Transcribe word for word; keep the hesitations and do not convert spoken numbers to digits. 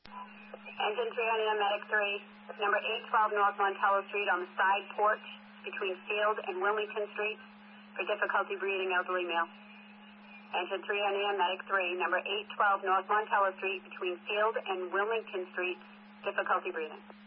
Engine three on air, Medic three, number eight twelve North Montello Street on the side porch between Field and Wilmington Streets for difficulty breathing, elderly male. Engine three on air, Medic three, number eight twelve North Montello Street between Field and Wilmington Streets, difficulty breathing.